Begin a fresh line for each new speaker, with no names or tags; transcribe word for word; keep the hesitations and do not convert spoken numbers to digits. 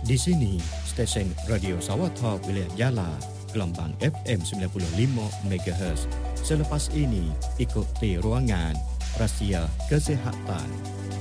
Di sini, stesen Radio Sawatha wilayah Yala, gelombang F M sembilan puluh lima megahertz. Selepas ini, ikuti ruangan Rahsia Kesihatan.